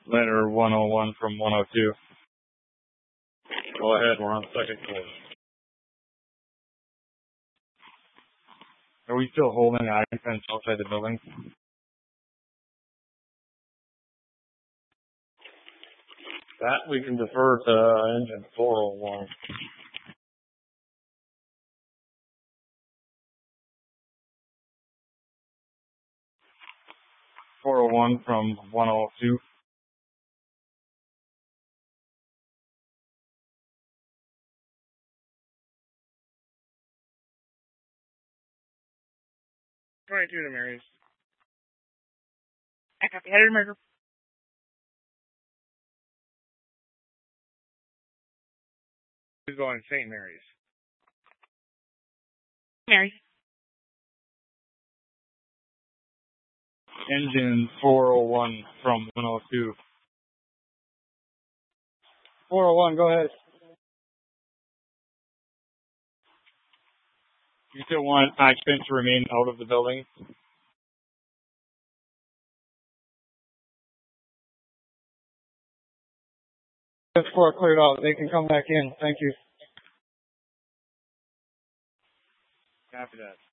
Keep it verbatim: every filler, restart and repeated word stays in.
Letter one oh one from one oh two. Go ahead, we're on second floor. Are we still holding the iron fence outside the building? That we can defer to engine four oh one. four oh one from one oh two. twenty-two to Mary's. I copy. Headed to Merger. Who's going to Saint Mary's? Mary's. Engine four oh one from one oh two. four oh one, go ahead. You still want occupants to remain out of the building? This floor cleared out. They can come back in. Thank you. Copy that.